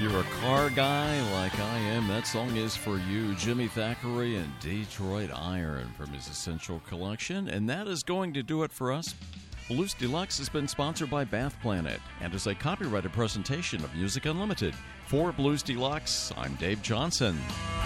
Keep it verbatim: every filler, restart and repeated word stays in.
If you're a car guy like I am, that song is for you. Jimmy Thackeray and Detroit Iron from his Essential Collection. And that is going to do it for us. Blues Deluxe has been sponsored by Bath Planet and is a copyrighted presentation of Music Unlimited. For Blues Deluxe, I'm Dave Johnson.